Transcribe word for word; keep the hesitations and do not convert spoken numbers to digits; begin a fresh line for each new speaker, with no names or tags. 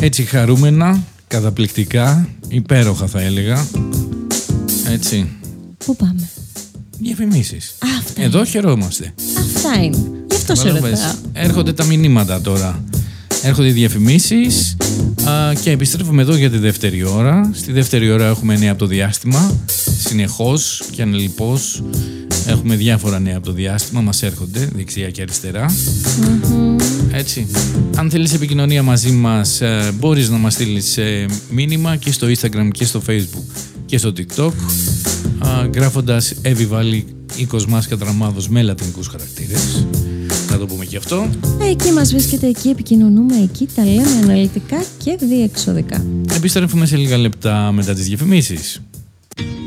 Έτσι χαρούμενα, καταπληκτικά, υπέροχα θα έλεγα. Έτσι.
Πού πάμε?
Διαφημίσεις.
Αυτά
Εδώ
είναι.
χαιρόμαστε.
Αυτά είναι. Γι' αυτό σε
Κατάλαβες.
ρωτάω.
Έρχονται τα μηνύματα τώρα. Έρχονται οι διαφημίσεις α, και επιστρέφουμε εδώ για τη δεύτερη ώρα. Στη δεύτερη ώρα έχουμε νέα από το διάστημα. Συνεχώς και ανελιπώς έχουμε διάφορα νέα από το διάστημα. Μας έρχονται δεξιά και αριστερά.
Mm-hmm.
Έτσι. Αν θέλεις επικοινωνία μαζί μας, ε, μπορείς να μας στείλεις ε, μήνυμα και στο Instagram και στο Facebook και στο TikTok, ε, γράφοντας Εύη Βάλλη ή Κοσμάς Κατραμάδος με λατινικούς χαρακτήρες. Να το πούμε και αυτό.
Εκεί μας βρίσκεται, εκεί επικοινωνούμε, εκεί τα λέμε αναλυτικά και διεξοδικά.
Επιστρέφουμε σε λίγα λεπτά μετά τις διαφημίσεις.